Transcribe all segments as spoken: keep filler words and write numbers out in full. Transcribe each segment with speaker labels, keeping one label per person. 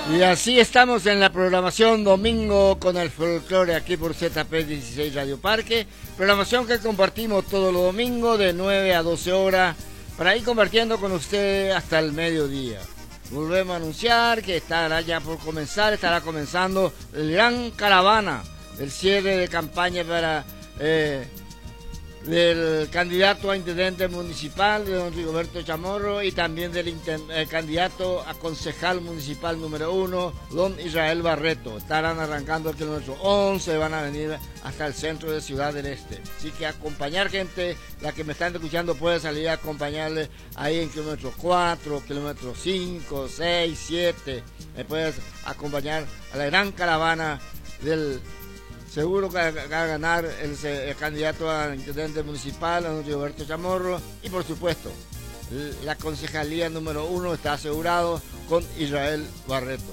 Speaker 1: Y así estamos en la programación domingo con el folclore aquí por Z P dieciséis Radio Parque. Programación que compartimos todos los domingos de nueve a doce horas para ir compartiendo con ustedes hasta el mediodía. Volvemos a anunciar que estará ya por comenzar, estará comenzando el gran caravana del cierre de campaña para eh, del candidato a intendente municipal, de don Rigoberto Chamorro, y también del eh, candidato a concejal municipal número uno, don Israel Barreto. Estarán arrancando el kilómetro once, van a venir hasta el centro de Ciudad del Este. Así que acompañar gente, la que me están escuchando puede salir a acompañarle ahí en kilómetro cuatro, kilómetro cinco, seis, siete. Me puedes acompañar a la gran caravana del... Seguro que va a ganar el, el candidato a intendente municipal, don Rigoberto Chamorro, y por supuesto, la concejalía número uno está asegurado con Israel Barreto.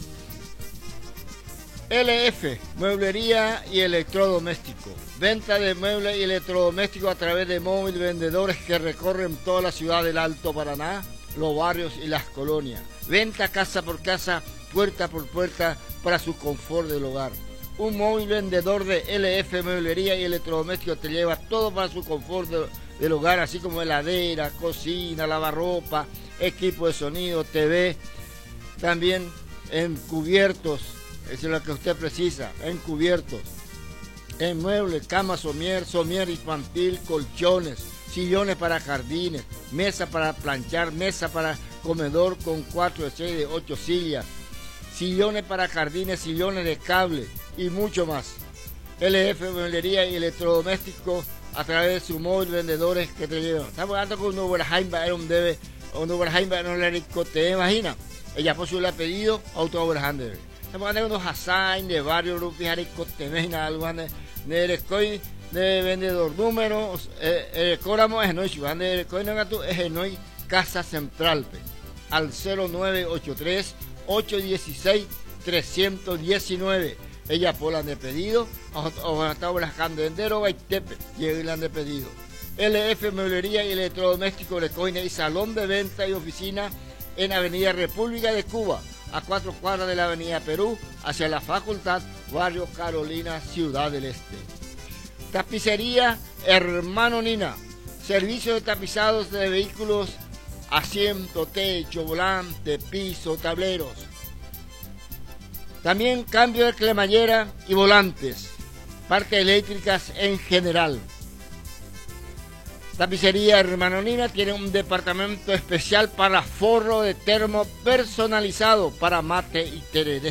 Speaker 1: L F, mueblería y electrodoméstico. Venta de muebles y electrodomésticos a través de móvil vendedores que recorren toda la ciudad del Alto Paraná, los barrios y las colonias. Venta casa por casa, puerta por puerta para su confort del hogar. Un móvil vendedor de L F Mueblería y Electrodomésticos te lleva todo para su confort de, del hogar, así como heladera, cocina, lavarropa, equipo de sonido, T V, también en cubiertos, eso es lo que usted precisa, en cubiertos, en muebles, cama somier, somier infantil, colchones, sillones para jardines, mesa para planchar, mesa para comedor con cuatro, de seis, de ocho sillas, sillones para jardines, sillones de cable y mucho más. L F Mueblería y Electrodomésticos a través de su móvil vendedores que te llevan. Estamos hablando con un Uberheim, era un debe, un Uberheim, no le rico, te imaginas. Ella posible pedido, auto Uberheim debe. Estamos hablando con unos Hasain de varios grupos, rico, te imaginas, algo de de de vendedor números, eh, córamo es noy, de coin no gato es noy Casa Central, al cero nueve ocho tres, ocho uno seis, tres uno nueve. Ella polan de pedido, o hasta las candendero, Baitepe, llegan de pedido. L F Mueblería y Electrodomésticos de Coine y Salón de Venta y Oficina en Avenida República de Cuba, a cuatro cuadras de la Avenida Perú, hacia la Facultad, Barrio Carolina, Ciudad del Este. Tapicería Hermano Nina, servicio de tapizados de vehículos, asiento, techo, volante, piso, tableros. También cambio de cremallera y volantes, partes eléctricas en general. Tapicería Hermano Nina tiene un departamento especial para forro de termo personalizado para mate y tereré.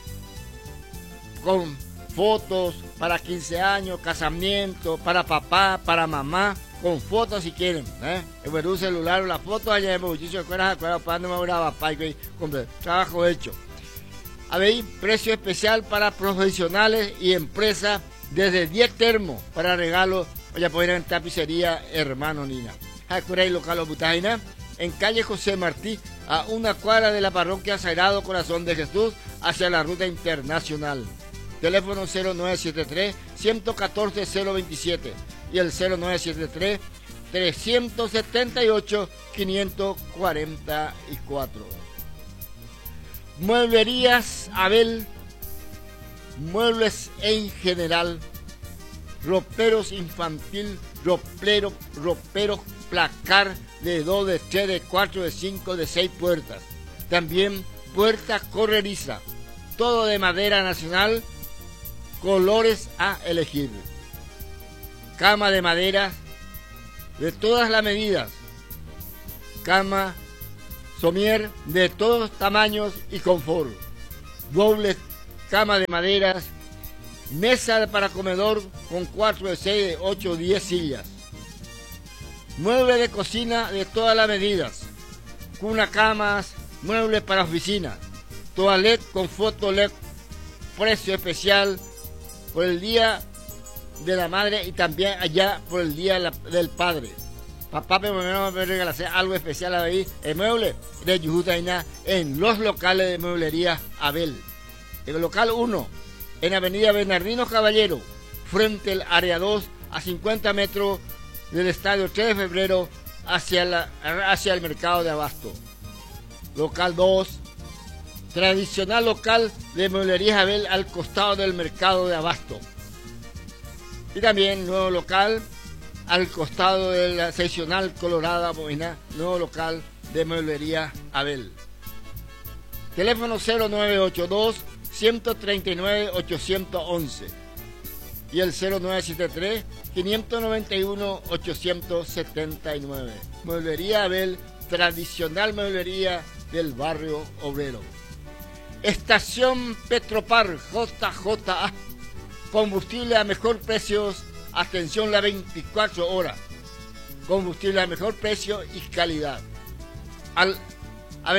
Speaker 1: Con fotos para quince años, casamiento, para papá, para mamá, con fotos si quieren. ¿eh? En un celular, la foto allá en muchísimo de cueras, cueras, para no me graba, con trabajo hecho. Habéis precio especial para profesionales y empresas desde diez termos para regalos. Ya pueden ir en Tapicería Hermano Nina. Hakurai local Butaina, en calle José Martí, a una cuadra de la parroquia Sagrado Corazón de Jesús, hacia la ruta internacional. Teléfono cero nueve siete tres, uno uno cuatro, cero veintisiete y el cero nueve siete tres, tres siete ocho, cinco cuatro cuatro. Mueblerías Abel, muebles en general, roperos infantil, ropero, roperos placar de dos, de tres, de cuatro, de cinco, de seis puertas. También puerta correriza, todo de madera nacional, colores a elegir. Cama de madera de todas las medidas, cama somier de todos tamaños y confort, doble cama de maderas, mesa para comedor con cuatro, de seis, de ocho, diez sillas, mueble de cocina de todas las medidas, cuna camas, muebles para oficina, toilet con foto L E D, precio especial por el Día de la Madre y también allá por el Día del Padre. Papá me va a regalar algo especial ahí, el mueble de Yujutaina en los locales de mueblería Abel. El local uno, en Avenida Bernardino Caballero, frente al área dos, a cincuenta metros del estadio tres de febrero, hacia, la, hacia el mercado de Abasto. Local dos, tradicional local de Mueblerías Abel al costado del mercado de Abasto. Y también nuevo local al costado de la seccional Colorada Moina, nuevo local de Mueblería Abel. Teléfono cero nueve ocho dos, uno tres nueve, ocho uno uno y el cero nueve siete tres, cinco nueve uno, ocho siete nueve. Mueblería Abel, tradicional mueblería del barrio obrero. Estación Petropar J J A, combustible a mejor precios, atención las veinticuatro horas, combustible a mejor precio y calidad. Al